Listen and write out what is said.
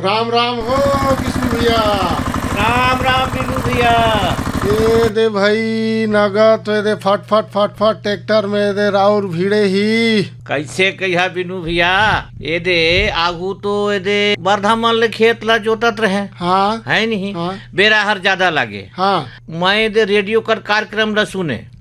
राम राम हो किशनु भैया। राम राम बिनू भैया। ये दे भाई नगद दे फट फट फट फट ट्रैक्टर में दे राउर भीड़े ही कैसे कहिया बिनू भैया, ये दे आगू तो ये दे बरधामन ले खेत ला जोतत रहे। हाँ है नहीं हाँ बेरा हर ज्यादा लागे। हाँ मैं दे रेडियो कर कार्यक्रम ला सुने